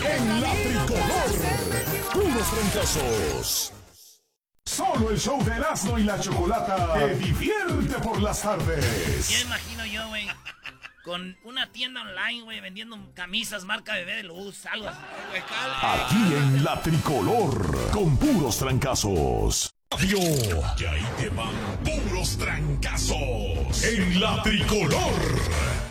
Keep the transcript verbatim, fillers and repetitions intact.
En la tricolor. Puros trancazos. Solo el show de Erasmo y la Chocolata te divierte por las tardes. Ya imagino yo, güey, con una tienda online, güey, vendiendo camisas marca Bebé de Luz, algo así. Aquí en la tricolor, con puros trancazos. Y ahí te van puros trancazos. En la tricolor.